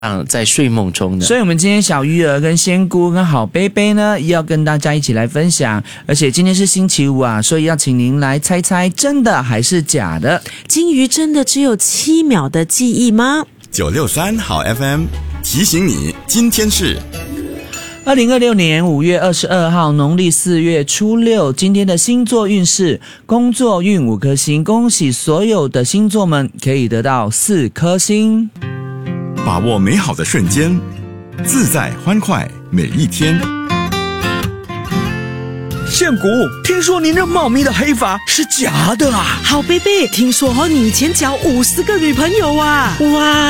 在睡梦中的。 所以我们今天小鱼儿跟仙姑跟好贝贝呢，要跟大家一起来分享。而且今天是星期五啊，所以要请您来猜猜真的还是假的。 金鱼真的只有7秒的记忆吗 ？963好 FM 提醒你，今天是 2026年5月22号，农历4月初6。今天的星座运势，工作运5颗星，恭喜所有的星座们可以得到4颗星。 把握美好的瞬间，自在欢快每一天。 宪谷，听说您这茂密的黑发是假的啊？ 好贝贝，听说你以前交50个女朋友啊？哇！